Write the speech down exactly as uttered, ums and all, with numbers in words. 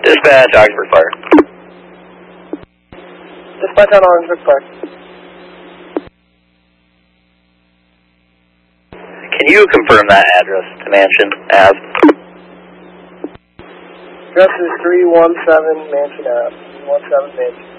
Dispatch, Oxford Park. Dispatch on Oxford Park. Can you confirm that address to Mansion Ave? Address is three one seven Mansion Ave. three one seven Mansion.